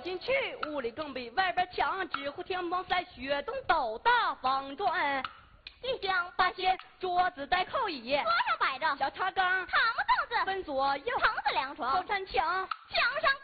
进去，屋里更比外边强，纸糊天王塞雪洞斗大方砖。 地上八些桌子带靠椅， 桌上摆着小茶缸、 躺子凳子， 分左右， 棚子凉床， 靠山墙， 墙上